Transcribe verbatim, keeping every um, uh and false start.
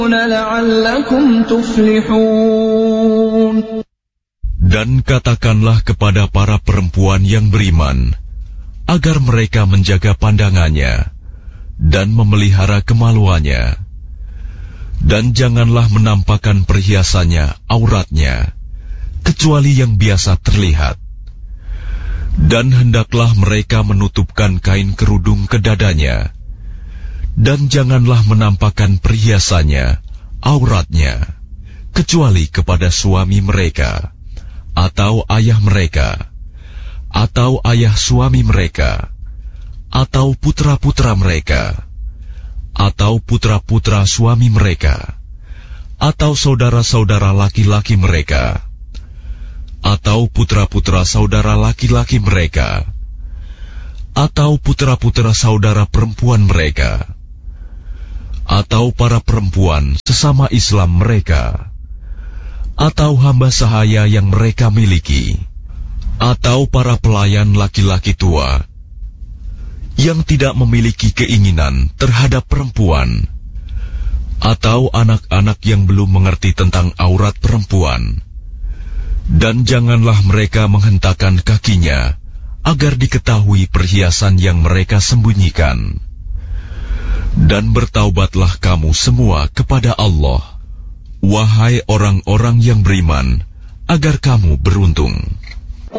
لعلكم تفلحون. Dan katakanlah kepada para perempuan yang beriman, agar mereka menjaga pandangannya dan memelihara kemaluannya, dan janganlah menampakkan perhiasannya, auratnya, kecuali yang biasa terlihat. Dan hendaklah mereka menutupkan kain kerudung ke dadanya, dan janganlah menampakkan perhiasannya, auratnya, kecuali kepada suami mereka, atau ayah mereka, atau ayah suami mereka, atau putra-putra mereka, atau putra-putra suami mereka, atau saudara-saudara laki-laki mereka, atau putra-putra saudara laki-laki mereka, atau putra-putra saudara perempuan mereka, atau para perempuan sesama Islam mereka, atau hamba sahaya yang mereka miliki, atau para pelayan laki-laki tua yang tidak memiliki keinginan terhadap perempuan, atau anak-anak yang belum mengerti tentang aurat perempuan. Dan janganlah mereka menghentakkan kakinya agar diketahui perhiasan yang mereka sembunyikan. Dan bertaubatlah kamu semua kepada Allah, wahai orang-orang yang beriman, agar kamu beruntung.